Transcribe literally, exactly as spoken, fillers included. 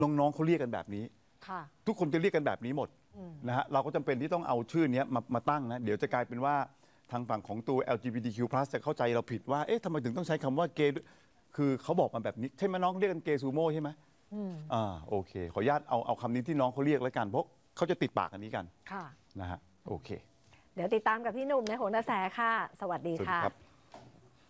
น้องๆเขาเรียกกันแบบนี้ทุกคนจะเรียกกันแบบนี้หมดนะฮะเราก็จำเป็นที่ต้องเอาชื่อนี้มามาตั้งนะเดี๋ยวจะกลายเป็นว่าทางฝั่งของตัว แอล จี บี ที คิว พลัส จะเข้าใจเราผิดว่าเอ๊ะทำไมถึงต้องใช้คำว่าเกย์คือเขาบอกมาแบบนี้ใช่ไหมน้องเรียกกันเกย์ซูโม่ใช่ไหมอ่าโอเคขออนุญาตเอาเอาคำนี้ที่น้องเขาเรียกแล้วกันเพราะเขาจะติดปากอันนี้กันนะฮะโอเคเดี๋ยวติดตามกับพี่หนุ่มในโหนกระแสค่ะสวัสดีค่ะ